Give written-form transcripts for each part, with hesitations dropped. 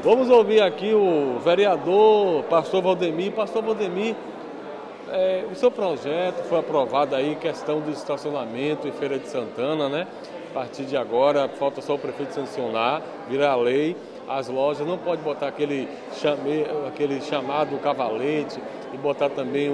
Vamos ouvir aqui o vereador Pastor Valdemir. Pastor Valdemir, o seu projeto foi aprovado aí, questão do estacionamento em Feira de Santana, né? A partir de agora, falta só o prefeito sancionar, virar lei. As lojas não podem botar aquele chamado cavalete e botar também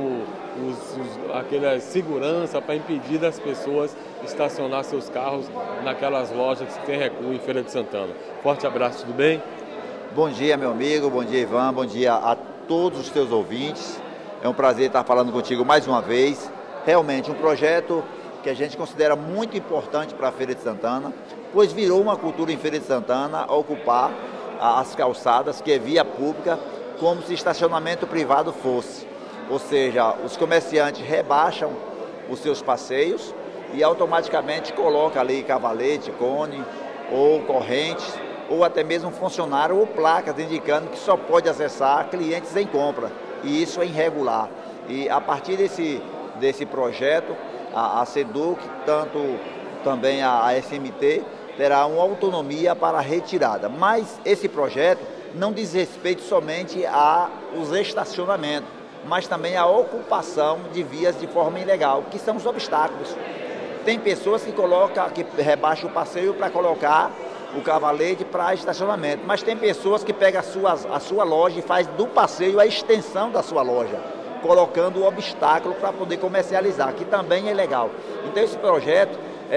aquela segurança para impedir das pessoas estacionar seus carros naquelas lojas que tem recuo em Feira de Santana. Forte abraço, tudo bem? Bom dia, meu amigo, bom dia, Ivan, bom dia a todos os teus ouvintes. É um prazer estar falando contigo mais uma vez. Realmente um projeto que a gente considera muito importante para a Feira de Santana, pois virou uma cultura em Feira de Santana ocupar as calçadas, que é via pública, como se estacionamento privado fosse. Ou seja, os comerciantes rebaixam os seus passeios e automaticamente colocam ali cavalete, cone ou correntes, ou até mesmo funcionário ou placas indicando que só pode acessar clientes em compra. E isso é irregular. E a partir desse projeto, a SEDUC, tanto também a SMT, terá uma autonomia para a retirada. Mas esse projeto não diz respeito somente aos estacionamentos, mas também à ocupação de vias de forma ilegal, que são os obstáculos. Tem pessoas que rebaixam o passeio para colocar o cavalete para estacionamento, mas tem pessoas que pegam a sua loja e faz do passeio a extensão da sua loja, colocando o obstáculo para poder comercializar, que também é legal. Então esse projeto,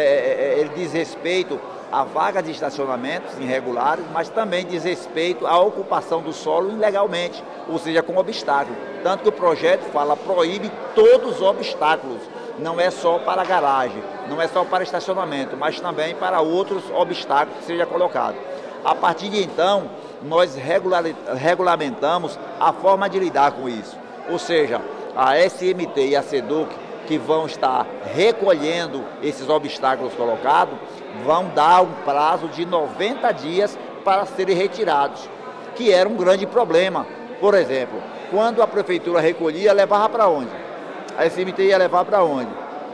ele diz respeito a vagas de estacionamentos irregulares, mas também diz respeito à ocupação do solo ilegalmente, ou seja, com obstáculo. Tanto que o projeto proíbe todos os obstáculos, não é só para garagem, não é só para estacionamento, mas também para outros obstáculos que seja colocado. A partir de então, nós regulamentamos a forma de lidar com isso. Ou seja, a SMT e a SEDUC, que vão estar recolhendo esses obstáculos colocados, vão dar um prazo de 90 dias para serem retirados, que era um grande problema. Por exemplo, quando a prefeitura recolhia, levava para onde? A SMT ia levar para onde?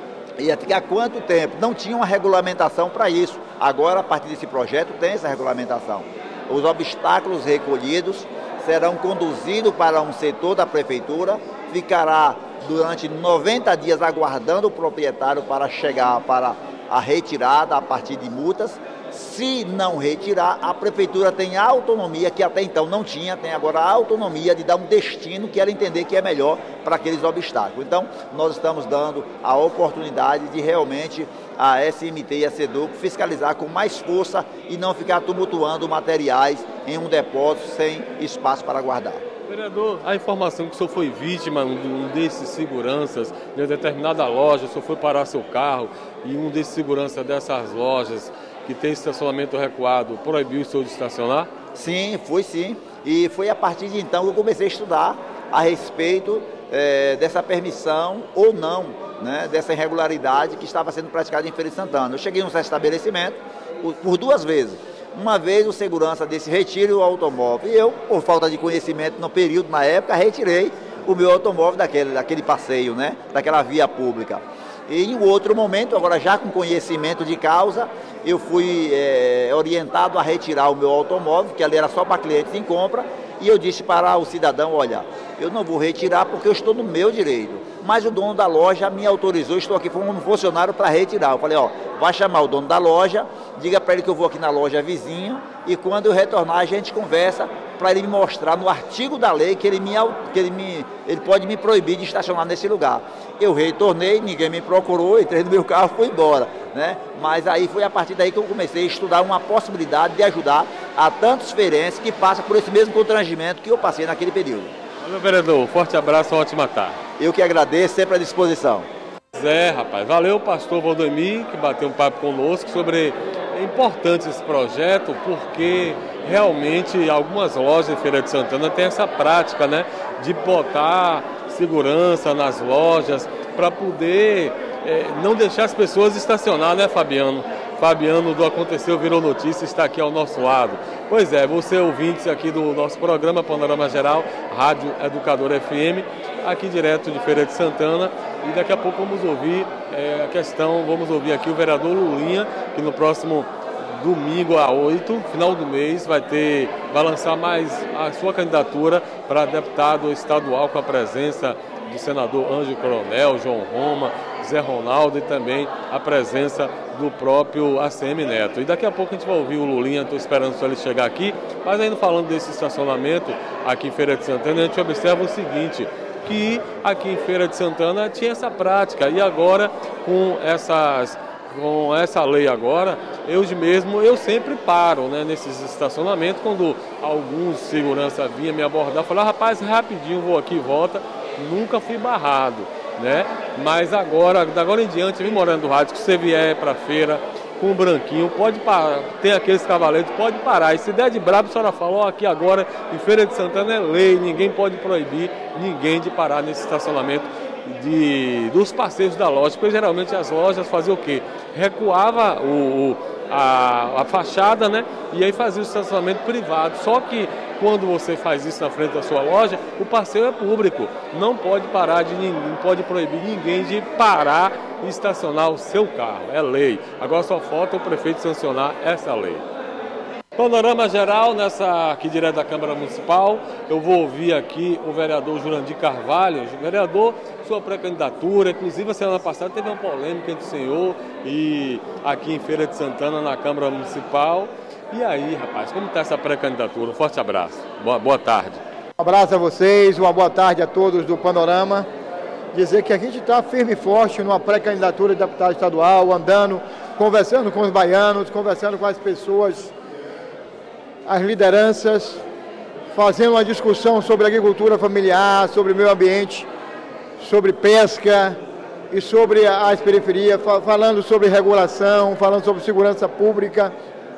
E há quanto tempo? Não tinha uma regulamentação para isso. Agora, a partir desse projeto, tem essa regulamentação. Os obstáculos recolhidos serão conduzidos para um setor da prefeitura, ficará durante 90 dias aguardando o proprietário para chegar para a retirada a partir de multas. Se não retirar, a prefeitura tem a autonomia, que até então não tinha, tem agora a autonomia de dar um destino que ela entender que é melhor para aqueles obstáculos. Então, nós estamos dando a oportunidade de realmente a SMT e a SEDUC fiscalizar com mais força e não ficar tumultuando materiais em um depósito sem espaço para guardar. Vereador, a informação que o senhor foi vítima de um desses seguranças de determinada loja, o senhor foi parar seu carro e um desses seguranças dessas lojas que tem estacionamento recuado proibiu o senhor de estacionar? Sim, foi sim. E foi a partir de então que eu comecei a estudar a respeito dessa permissão ou não, né, dessa irregularidade que estava sendo praticada em Feira de Santana. Eu cheguei num estabelecimento por duas vezes. Uma vez o segurança desse retire o automóvel e eu, por falta de conhecimento no período, na época, retirei o meu automóvel daquele passeio, né, daquela via pública. E em outro momento, agora já com conhecimento de causa, eu fui orientado a retirar o meu automóvel, que ali era só para clientes em compra, e eu disse para o cidadão, olha, eu não vou retirar porque eu estou no meu direito, mas o dono da loja me autorizou, estou aqui como funcionário para retirar. Eu falei, ó, vai chamar o dono da loja, diga para ele que eu vou aqui na loja vizinho, e quando eu retornar a gente conversa para ele me mostrar no artigo da lei que ele pode me proibir de estacionar nesse lugar. Eu retornei, ninguém me procurou, entrei no meu carro e fui embora, né? Mas aí foi a partir daí que eu comecei a estudar uma possibilidade de ajudar a tantos feirenses que passam por esse mesmo constrangimento que eu passei naquele período. Valeu, vereador. Forte abraço, uma ótima tarde. Eu que agradeço, sempre à disposição. Rapaz. Valeu, pastor Valdemir, que bateu um papo conosco sobre... É importante esse projeto porque realmente algumas lojas em Feira de Santana têm essa prática, né, de botar segurança nas lojas para poder não deixar as pessoas estacionar, né, Fabiano? Fabiano do Aconteceu Virou Notícia está aqui ao nosso lado. Pois é, você ouvinte aqui do nosso programa Panorama Geral, Rádio Educador FM, aqui direto de Feira de Santana. E daqui a pouco vamos ouvir vamos ouvir aqui o vereador Lulinha, que no próximo domingo a 8, final do mês, vai lançar mais a sua candidatura para deputado estadual com a presença do senador Ângelo Coronel, João Roma, Zé Ronaldo e também a presença do próprio ACM Neto. E daqui a pouco a gente vai ouvir o Lulinha, estou esperando só ele chegar aqui, mas ainda falando desse estacionamento aqui em Feira de Santana, a gente observa o seguinte, que aqui em Feira de Santana tinha essa prática e agora com essa lei agora, eu sempre paro, né, nesses estacionamentos, quando alguns segurança vinha me abordar, falar, rapaz, rapidinho, vou aqui e volta, nunca fui barrado, né? Mas agora em diante, vim morando no rádio, que você vier para a feira com o branquinho, pode parar, tem aqueles cavaletes, pode parar, e se der de brabo, a senhora falou, aqui agora em Feira de Santana é lei, ninguém pode proibir ninguém de parar nesse estacionamento dos parceiros da loja, porque geralmente as lojas faziam o quê? Recuava a fachada, né? E aí fazia o estacionamento privado. Só que quando você faz isso na frente da sua loja, o parceiro é público. Não pode não pode proibir ninguém de parar e estacionar o seu carro. É lei. Agora só falta o prefeito sancionar essa lei. Panorama geral, aqui direto da Câmara Municipal, eu vou ouvir aqui o vereador Jurandir Carvalho. Vereador, sua pré-candidatura, inclusive a semana passada teve uma polêmica entre o senhor e aqui em Feira de Santana, na Câmara Municipal. E aí, rapaz, como está essa pré-candidatura? Um forte abraço. Boa tarde. Um abraço a vocês, uma boa tarde a todos do Panorama. Dizer que a gente está firme e forte numa pré-candidatura de deputado estadual, andando, conversando com os baianos, conversando com as pessoas, as lideranças, fazendo uma discussão sobre agricultura familiar, sobre meio ambiente, sobre pesca e sobre as periferias, falando sobre regulação, falando sobre segurança pública,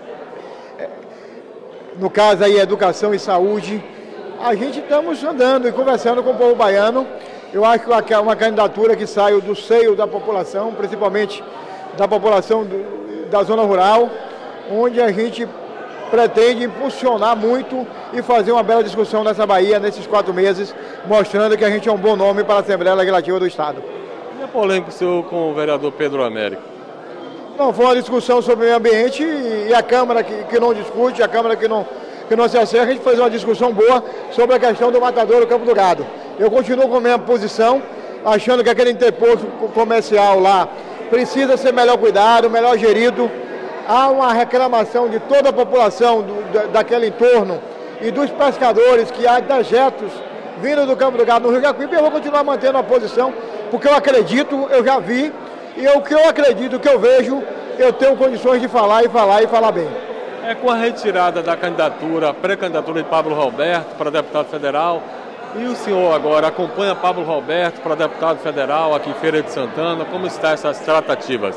no caso aí educação e saúde. A gente estamos andando e conversando com o povo baiano. Eu acho que é uma candidatura que saiu do seio da população, principalmente da população da zona rural, onde a gente pretende impulsionar muito e fazer uma bela discussão nessa Bahia nesses 4 meses, mostrando que a gente é um bom nome para a Assembleia Legislativa do Estado. E a polêmica seu com o vereador Pedro Américo? Não, foi uma discussão sobre o meio ambiente e a Câmara que não discute, a Câmara que não se acerca, a gente fez uma discussão boa sobre a questão do matadouro do Campo do Gado. Eu continuo com a mesma posição, achando que aquele interposto comercial lá precisa ser melhor cuidado, melhor gerido. Há uma reclamação de toda a população daquele entorno e dos pescadores que há dejetos vindo do Campo do Gado no Rio Jacuípe. Eu vou continuar mantendo a posição, porque eu acredito, eu já vi, e o que eu acredito, o que eu vejo, eu tenho condições de falar bem. É com a retirada da candidatura, a pré-candidatura de Pablo Roberto para deputado federal, e o senhor agora acompanha Pablo Roberto para deputado federal aqui em Feira de Santana, como estão essas tratativas?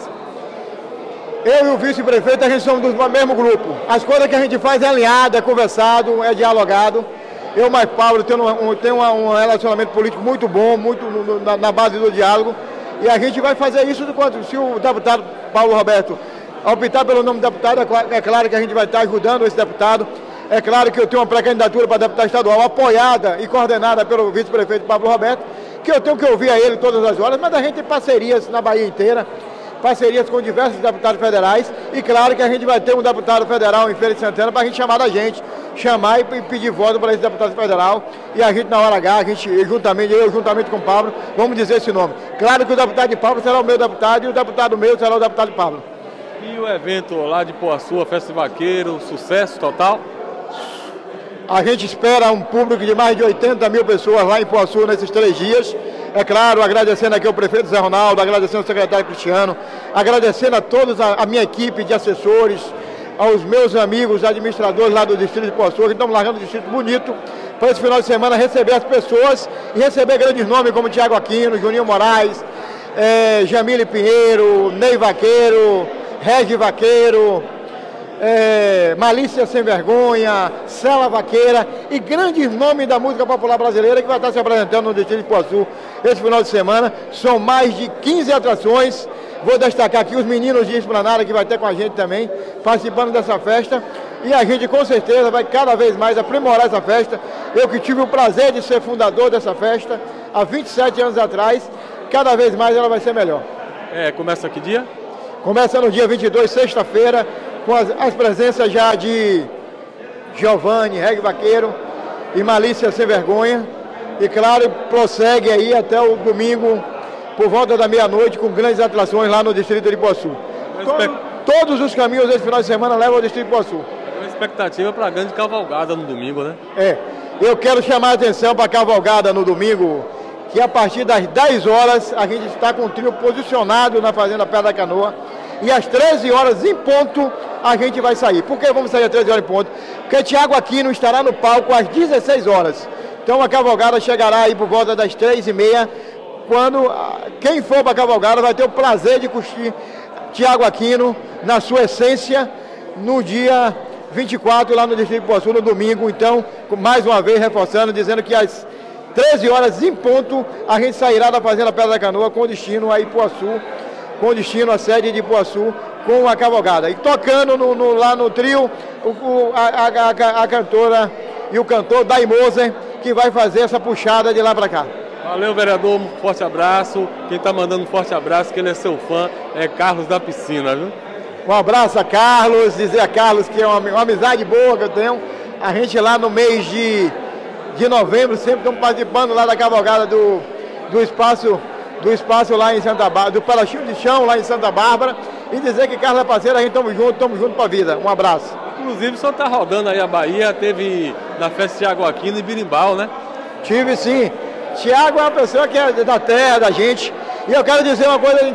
Eu e o vice-prefeito, a gente somos do mesmo grupo. As coisas que a gente faz é alinhado, é conversado, é dialogado. Eu mais Pablo tenho um relacionamento político muito bom, muito na base do diálogo. E a gente vai fazer isso se o deputado Paulo Roberto optar pelo nome do deputado, é claro que a gente vai estar ajudando esse deputado. É claro que eu tenho uma pré-candidatura para deputado estadual apoiada e coordenada pelo vice-prefeito Pablo Roberto, que eu tenho que ouvir a ele todas as horas, mas a gente tem parcerias na Bahia inteira, parcerias com diversos deputados federais, e claro que a gente vai ter um deputado federal em Feira de Santana para a gente chamar e pedir voto para esse deputado federal, e a gente na hora H, eu juntamente com o Pablo, vamos dizer esse nome. Claro que o deputado de Pablo será o meu deputado e o deputado meu será o deputado de Pablo. E o evento lá de Poaçu, a Festa de Vaqueiro, sucesso total? A gente espera um público de mais de 80 mil pessoas lá em Poaçu nesses 3 dias. É claro, agradecendo aqui ao prefeito Zé Ronaldo, agradecendo ao secretário Cristiano, agradecendo a todos a minha equipe de assessores, aos meus amigos administradores lá do distrito de Poaçu, que estamos largando um distrito bonito para esse final de semana receber as pessoas e receber grandes nomes como Tiago Aquino, Juninho Moraes, Jamile Pinheiro, Ney Vaqueiro, Regi Vaqueiro, Malícia Sem Vergonha, Cela Vaqueira e grandes nomes da música popular brasileira que vai estar se apresentando no distrito de Poaçu esse final de semana. São mais de 15 atrações. Vou destacar aqui os meninos de Esplanada que vai ter com a gente também, participando dessa festa. E a gente com certeza vai cada vez mais aprimorar essa festa. Eu que tive o prazer de ser fundador dessa festa há 27 anos atrás, cada vez mais ela vai ser melhor. Começa que dia? Começa no dia 22, sexta-feira, com as presenças já de Giovanni, Reg Vaqueiro e Malícia Sem Vergonha. E claro, prossegue aí até o domingo, por volta da meia-noite, com grandes atrações lá no distrito de Ipuaçu. Todos os caminhos desse final de semana levam ao distrito de Ipuaçu. É uma expectativa para a grande cavalgada no domingo, né? Eu quero chamar a atenção para a cavalgada no domingo, que a partir das 10 horas a gente está com o trio posicionado na Fazenda Pé da Canoa, e às 13 horas em ponto a gente vai sair. Por que vamos sair às 13 horas em ponto? Porque Tiago Aquino estará no palco às 16 horas. Então a cavalgada chegará aí por volta das 3h30, quando quem for para a cavalgada vai ter o prazer de curtir Tiago Aquino na sua essência no dia 24 lá no distrito de Ipuaçu, no domingo. Então, mais uma vez reforçando, dizendo que às 13 horas em ponto a gente sairá da Fazenda Pedra da Canoa com destino a Ipuaçu, com destino à sede de Ipuaçu, com a cavalgada. E tocando lá no trio a cantora e o cantor Daimoser, que vai fazer essa puxada de lá para cá. Valeu, vereador, um forte abraço. Quem está mandando um forte abraço, que ele é seu fã, é Carlos da Piscina, viu? Um abraço a Carlos, dizer a Carlos que é uma amizade boa que eu tenho. A gente lá no mês de novembro sempre estamos participando lá da cavalgada do espaço lá em Santa Bárbara, do Palachinho de Chão lá em Santa Bárbara. E dizer que Carlos é parceiro, a gente estamos juntos para a vida. Um abraço. Inclusive, o senhor está rodando aí a Bahia, teve na festa Tiago Aquino e Birimbau, né? Tive sim. Tiago é uma pessoa que é da terra, da gente. E eu quero dizer uma coisa,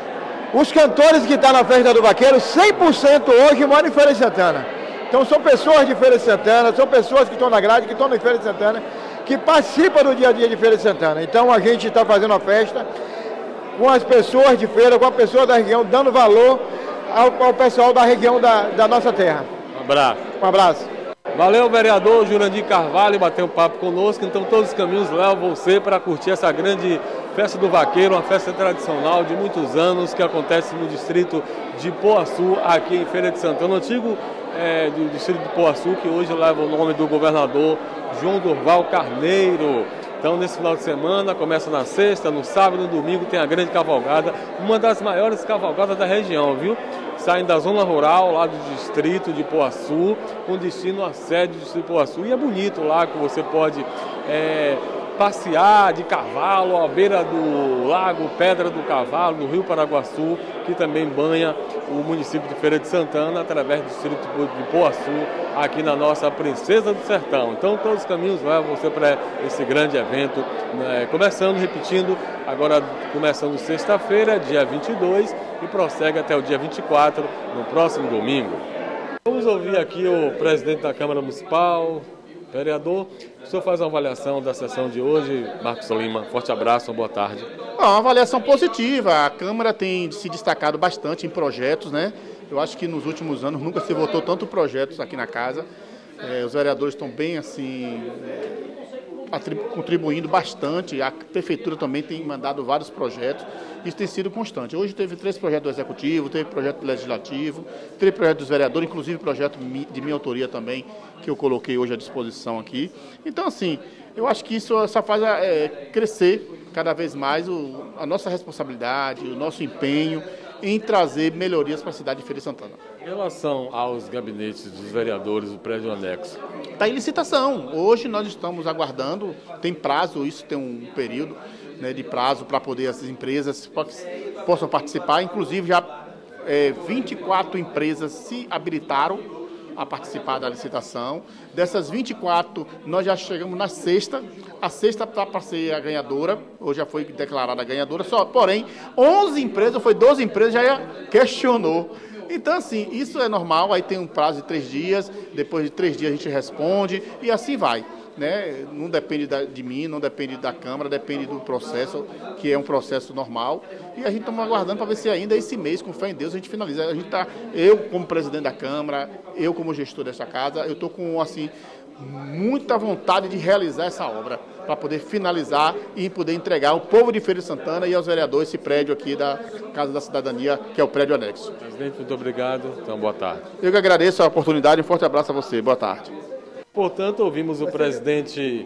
os cantores que estão na festa do Vaqueiro, 100% hoje moram em Feira de Santana. Então são pessoas de Feira de Santana, são pessoas que estão na grade, que estão em Feira de Santana, que participam do dia a dia de Feira de Santana. Então a gente está fazendo a festa com as pessoas de feira, com a pessoa da região, dando valor ao pessoal da região da nossa terra. Um abraço. Um abraço. Valeu, vereador Jurandir Carvalho, bateu um papo conosco. Então todos os caminhos levam você para curtir essa grande festa do Vaqueiro, uma festa tradicional de muitos anos que acontece no distrito de Ipuaçu, aqui em Feira de Santana, antigo do distrito de Ipuaçu, que hoje leva o nome do governador João Durval Carneiro. Então, nesse final de semana, começa na sexta, no sábado e no domingo tem a grande cavalgada, uma das maiores cavalgadas da região, viu? Saem da zona rural, lá do distrito de Ipuaçu, com destino à sede do distrito de Ipuaçu. E é bonito lá, que você pode passear de cavalo à beira do lago Pedra do Cavalo, no Rio Paraguaçu, que também banha o município de Feira de Santana, através do distrito de Ipuaçu, aqui na nossa Princesa do Sertão. Então, todos os caminhos levam você para esse grande evento, começando, repetindo, agora começando sexta-feira, dia 22, e prossegue até o dia 24, no próximo domingo. Vamos ouvir aqui o presidente da Câmara Municipal, vereador. O senhor faz uma avaliação da sessão de hoje, Marcos Lima. Forte abraço, boa tarde. Uma avaliação positiva. A Câmara tem se destacado bastante em projetos, né? Eu acho que nos últimos anos nunca se votou tanto projetos aqui na casa. Os vereadores estão bem assim, contribuindo bastante. A Prefeitura também tem mandado vários projetos. Isso tem sido constante. Hoje teve 3 projetos do Executivo, teve projeto do Legislativo, teve projeto dos vereadores, inclusive projeto de minha autoria também, que eu coloquei hoje à disposição aqui. Então, assim, eu acho que isso só faz crescer cada vez mais a nossa responsabilidade, o nosso empenho em trazer melhorias para a cidade de Feira de Santana. Em relação aos gabinetes dos vereadores do prédio anexo? Está em licitação. Hoje nós estamos aguardando, tem prazo, isso tem um período, né, de prazo para poder as empresas possam participar. Inclusive, já 24 empresas se habilitaram a participar da licitação. Dessas 24, nós já chegamos na sexta. A sexta está para ser a ganhadora, hoje já foi declarada a ganhadora, porém, 11 empresas, foi 12 empresas, já questionou. Então, assim, isso é normal, aí tem um prazo de 3 dias, depois de 3 dias a gente responde e assim vai. Né? Não depende de mim, não depende da Câmara, depende do processo, que é um processo normal. E a gente está aguardando para ver se ainda esse mês, com fé em Deus, a gente finaliza. Eu como presidente da Câmara, eu como gestor dessa casa, eu estou com, assim, muita vontade de realizar essa obra, para poder finalizar e poder entregar ao povo de Feira de Santana e aos vereadores esse prédio aqui da Casa da Cidadania, que é o prédio anexo. Presidente, muito obrigado. Então, boa tarde. Eu que agradeço a oportunidade, um forte abraço a você. Boa tarde. Portanto, ouvimos o presidente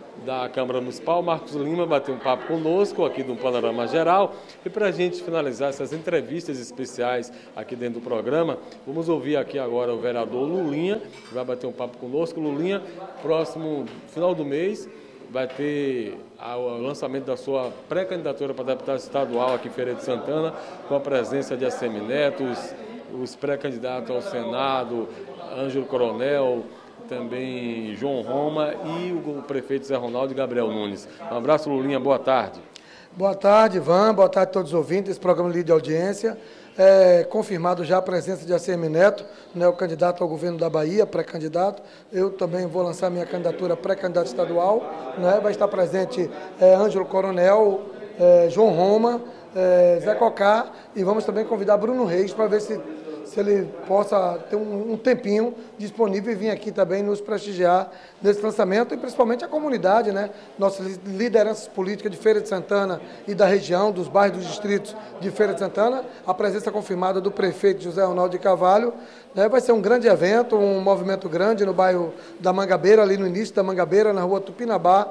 da Câmara Municipal, Marcos Lima, bater um papo conosco aqui no Panorama Geral. E para a gente finalizar essas entrevistas especiais aqui dentro do programa, vamos ouvir aqui agora o vereador Lulinha, que vai bater um papo conosco. Lulinha, próximo final do mês, vai ter o lançamento da sua pré-candidatura para deputado estadual aqui em Feira de Santana, com a presença de Assemineto, os pré-candidatos ao Senado, Ângelo Coronel, também João Roma e o prefeito Zé Ronaldo e Gabriel Nunes. Um abraço, Lulinha, boa tarde. Boa tarde, Ivan, boa tarde a todos os ouvintes desse programa Líder de Audiência. Confirmado já a presença de Assemineto, né, o candidato ao governo da Bahia, pré-candidato. Eu também vou lançar minha candidatura pré-candidato estadual. Né, vai estar presente Ângelo Coronel, João Roma, Zé Cocá, e vamos também convidar Bruno Reis para ver se ele possa ter um tempinho disponível e vir aqui também nos prestigiar nesse lançamento, e principalmente a comunidade, né? Nossas lideranças políticas de Feira de Santana e da região, dos bairros, dos distritos de Feira de Santana, a presença confirmada do prefeito José Ronaldo de Carvalho, né? Vai ser um grande evento, um movimento grande no bairro da Mangabeira, ali no início da Mangabeira, na rua Tupinambá,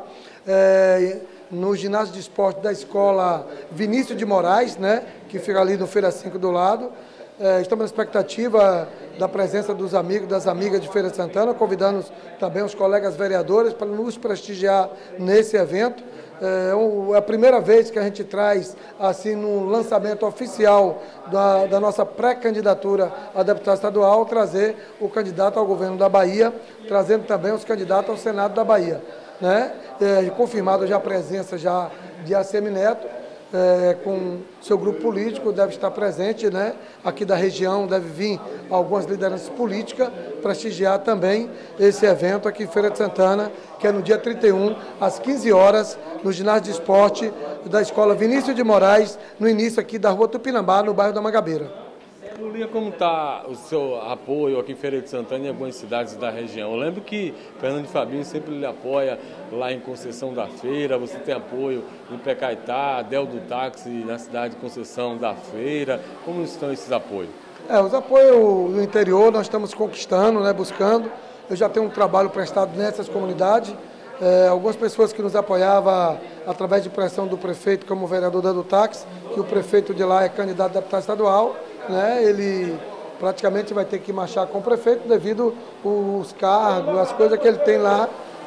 no ginásio de esporte da escola Vinícius de Moraes, né? Que fica ali no Feira 5 do lado. Estamos na expectativa da presença dos amigos, das amigas de Feira de Santana, convidando também os colegas vereadores para nos prestigiar nesse evento. É a primeira vez que a gente traz, assim, no lançamento oficial da nossa pré-candidatura a deputado estadual, trazer o candidato ao governo da Bahia, trazendo também os candidatos ao Senado da Bahia. Né? Confirmado já a presença já de Assemineto, com seu grupo político, deve estar presente, né? Aqui da região deve vir algumas lideranças políticas prestigiar também esse evento aqui em Feira de Santana, que é no dia 31, às 15 horas, no ginásio de esporte da escola Vinícius de Moraes, no início aqui da rua Tupinambá, no bairro da Mangabeira. Lulinha, como está o seu apoio aqui em Feira de Santana e em algumas cidades da região? Eu lembro que Fernando Fabinho sempre lhe apoia lá em Conceição da Feira, você tem apoio em Pecaetá, Del do Táxi, na cidade de Conceição da Feira. Como estão esses apoios? Os apoios no interior nós estamos conquistando, né, buscando. Eu já tenho um trabalho prestado nessas comunidades. Algumas pessoas que nos apoiavam através de pressão do prefeito, como o vereador Del do Táxi, que o prefeito de lá é candidato a deputado estadual, né? Ele praticamente vai ter que marchar com o prefeito devido aos cargos, as coisas que ele tem lá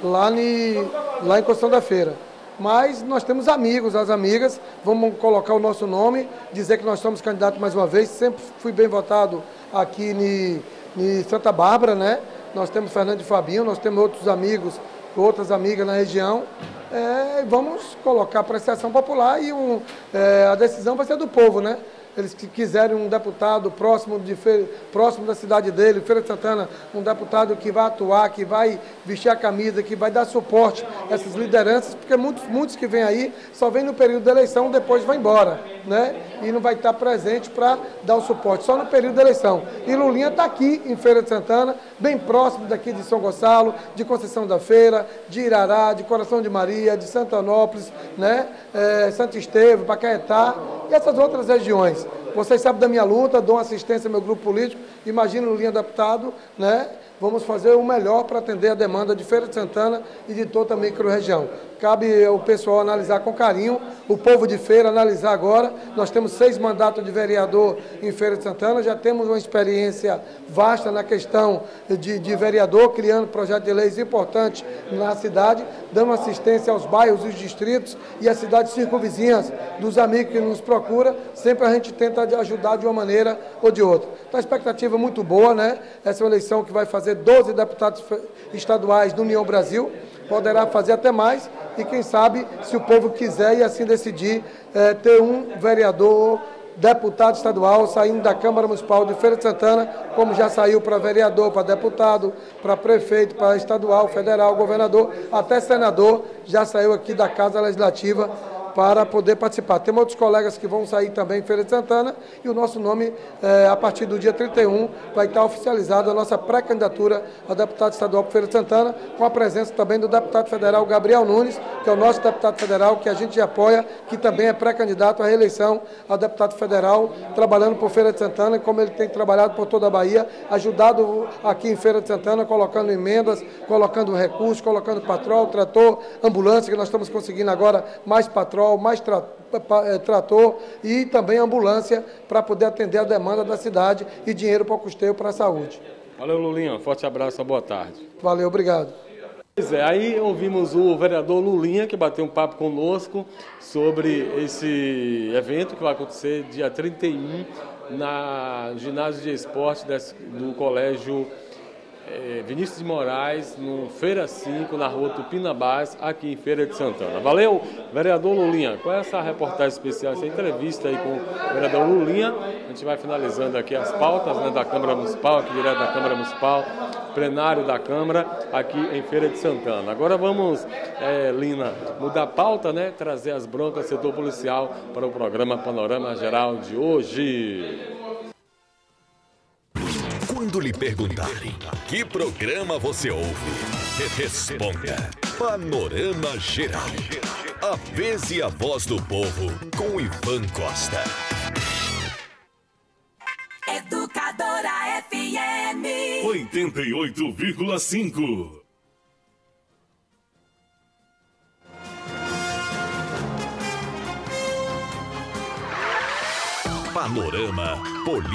em Conceição da Feira. Mas nós temos amigos, as amigas, vamos colocar o nosso nome, dizer que nós somos candidatos mais uma vez. Sempre fui bem votado aqui em Santa Bárbara, né? Nós temos Fernando Fabinho, nós temos outros amigos, outras amigas na região. Vamos colocar a apreciação popular e a decisão vai ser do povo, né? Eles que quiserem um deputado próximo da cidade dele, Feira de Santana, um deputado que vai atuar, que vai vestir a camisa, que vai dar suporte a essas lideranças, porque muitos que vêm aí só vêm no período da eleição, depois vai embora, né? E não vai estar presente para dar o suporte, só no período da eleição. E Lulinha está aqui em Feira de Santana, bem próximo daqui de São Gonçalo, de Conceição da Feira, de Irará, de Coração de Maria, de Santanópolis, né? Santo Estevão, Pacaetá e essas outras regiões. Vocês sabem da minha luta, dou assistência ao meu grupo político, imagina Lulinha deputado, né? Vamos fazer o melhor para atender a demanda de Feira de Santana e de toda a micro-região. Cabe o pessoal analisar com carinho, o povo de Feira analisar agora. Nós temos 6 mandatos de vereador em Feira de Santana, já temos uma experiência vasta na questão de vereador, criando projetos de leis importantes na cidade, dando assistência aos bairros, os distritos e as cidades circunvizinhas dos amigos que nos procuram. Sempre a gente tenta ajudar de uma maneira ou de outra. Então a expectativa é muito boa, né? Essa é uma eleição que vai fazer 12 deputados estaduais do União Brasil, poderá fazer até mais, e quem sabe, se o povo quiser e assim decidir, ter um vereador, deputado estadual saindo da Câmara Municipal de Feira de Santana, como já saiu para vereador, para deputado, para prefeito, para estadual, federal, governador, até senador, já saiu aqui da Casa Legislativa para poder participar. Tem outros colegas que vão sair também em Feira de Santana e o nosso nome, a partir do dia 31, vai estar oficializada a nossa pré-candidatura a deputado estadual para Feira de Santana, com a presença também do deputado federal Gabriel Nunes, que é o nosso deputado federal, que a gente apoia, que também é pré-candidato à reeleição a deputado federal, trabalhando por Feira de Santana, como ele tem trabalhado por toda a Bahia, ajudado aqui em Feira de Santana, colocando emendas, colocando recursos, colocando patrol, trator, ambulância, que nós estamos conseguindo agora mais patrol, mais trator e também ambulância para poder atender a demanda da cidade e dinheiro para o custeio para a saúde. Valeu, Lulinha. Forte abraço, uma boa tarde. Valeu, obrigado. Pois é, aí ouvimos o vereador Lulinha, que bateu um papo conosco sobre esse evento que vai acontecer dia 31 na ginásio de esporte do colégio Vinícius de Moraes, no Feira 5, na rua Tupinambás, aqui em Feira de Santana. Valeu, vereador Lulinha. Com essa reportagem especial, essa entrevista aí com o vereador Lulinha, a gente vai finalizando aqui as pautas, né, da Câmara Municipal, aqui direto da Câmara Municipal, plenário da Câmara, aqui em Feira de Santana. Agora vamos, Lina, mudar a pauta, né, trazer as broncas do setor policial para o programa Panorama Geral de hoje. Quando lhe perguntarem que programa você ouve, responda Panorama Geral. A vez e a voz do povo com Ivan Costa. Educadora FM 88,5. Panorama Político.